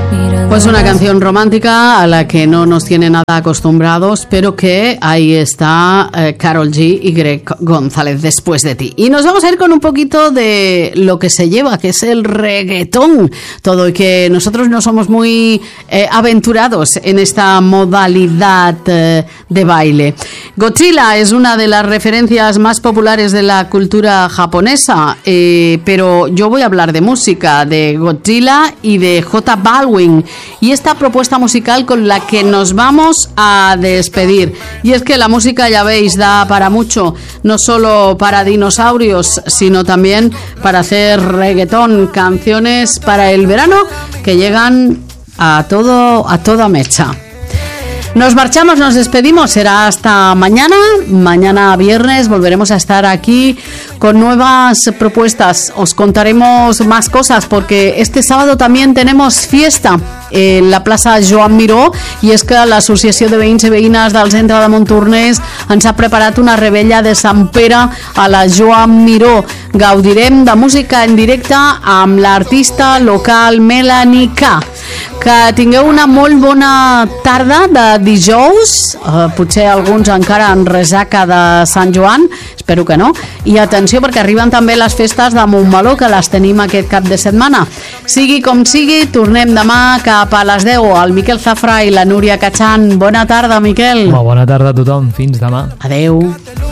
Pues una canción romántica a la que no nos tiene nada acostumbrados, pero que ahí está Karol G y Greg González, Después de ti. Y nos vamos a ir con un poquito de lo que se lleva, que es el reggaetón. Todo y que nosotros no somos muy aventurados en esta modalidad de baile. Godzilla es una de las referencias más populares de la cultura japonesa, pero yo voy a hablar de música, de Godzilla y de J Balvin. Y esta propuesta musical con la que nos vamos a despedir. Y es que la música, ya veis, da para mucho, no solo para dinosaurios, sino también para hacer reggaetón, canciones para el verano que llegan a toda mecha. Nos marchamos, nos despedimos, será hasta mañana. Mañana viernes volveremos a estar aquí con nuevas propuestas. Os contaremos más cosas porque este sábado también tenemos fiesta en la plaça Joan Miró, i és que l'Associació de Veïns i Veïnes del centre de Montornès ens ha preparat una rebella de Sant Pere a la Joan Miró. Gaudirem de música en directe amb l'artista local Melanie K. Que tingueu una molt bona tarda de dijous, potser alguns encara en resaca de Sant Joan, espero que no, i atenció perquè arriben també les festes de Montmeló, que les tenim aquest cap de setmana. Sigui com sigui, tornem demà cap a les 10. El Miquel Zafra i la Núria Cachan. Bona tarda, Miquel. Bona tarda a tothom, fins demà. Adeu.